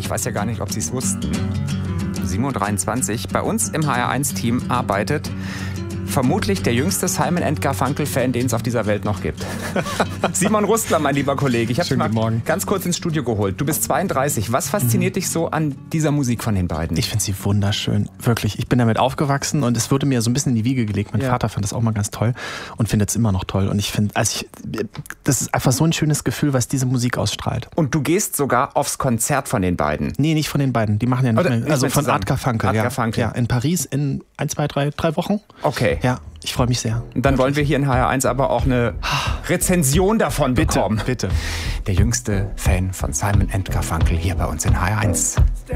ich weiß ja gar nicht, ob Sie es wussten, Simon 23, bei uns im HR1-Team arbeitet vermutlich der jüngste Simon & Garfunkel-Fan, den es auf dieser Welt noch gibt. Simon Rustler, mein lieber Kollege. Ich habe dich mal ganz kurz ins Studio geholt. Du bist 32. Was fasziniert dich so an dieser Musik von den beiden? Ich finde sie wunderschön. Wirklich. Ich bin damit aufgewachsen und es wurde mir so ein bisschen in die Wiege gelegt. Mein Vater fand das auch mal ganz toll und findet es immer noch toll. Und ich finde, das ist einfach so ein schönes Gefühl, was diese Musik ausstrahlt. Und du gehst sogar aufs Konzert von den beiden? Nee, nicht von den beiden. Die machen ja nicht mehr. Also von Art Garfunkel. Art Garfunkel. Ja, in Paris in 1, 2, 3 Wochen. Okay. Ja, ich freue mich sehr. Und dann wollen wir hier in HR1 aber auch eine Rezension davon bekommen. Bitte. Der jüngste Fan von Simon & Garfunkel hier bei uns in HR1.